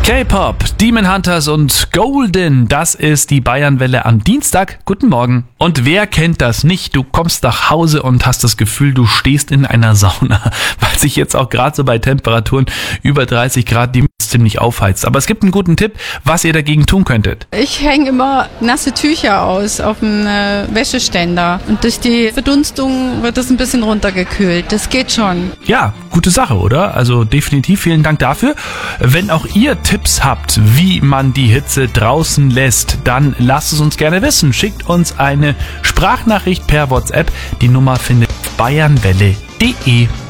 K-Pop, Demon Hunters und Golden, das ist die Bayernwelle am Dienstag. Guten Morgen. Und wer kennt das nicht? Du kommst nach Hause und hast das Gefühl, du stehst in einer Sauna, weil sich jetzt auch gerade so bei Temperaturen über 30 Grad die ziemlich aufheizt. Aber es gibt einen guten Tipp, was ihr dagegen tun könntet. Ich hänge immer nasse Tücher aus auf dem Wäscheständer und durch die Verdunstung wird das ein bisschen runtergekühlt. Das geht schon. Ja, gute Sache, oder? Also definitiv vielen Dank dafür. Wenn auch ihr Tipps habt, wie man die Hitze draußen lässt, dann lasst es uns gerne wissen. Schickt uns eine Sprachnachricht per WhatsApp. Die Nummer findet bayernwelle.de.